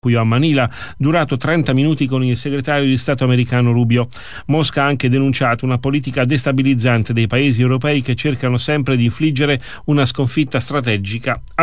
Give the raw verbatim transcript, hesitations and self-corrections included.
colloquio a Manila, durato trenta minuti con il segretario di Stato americano Rubio. Mosca ha anche denunciato una politica destabilizzante dei paesi europei che cercano sempre di infliggere una sconfitta strategica